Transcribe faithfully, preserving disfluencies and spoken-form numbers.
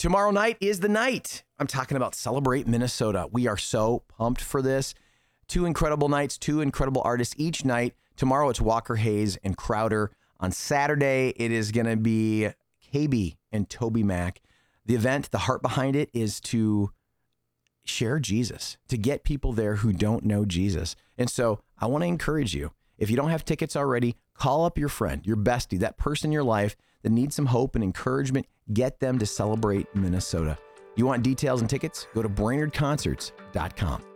Tomorrow night is the night. I'm talking about Celebrate Minnesota. We are so pumped for this. Two incredible nights, two incredible artists each night. Tomorrow it's Walker Hayes and Crowder. On Saturday, it is going to be K B and Toby Mac. The event, the heart behind it is to share Jesus, to get people there who don't know Jesus. And so I want to encourage you, if you don't have tickets already, call up your friend, your bestie, that person in your life that needs some hope and encouragement. Get them to Celebrate Minnesota. You want details and tickets? Go to Brainerd Concerts dot com.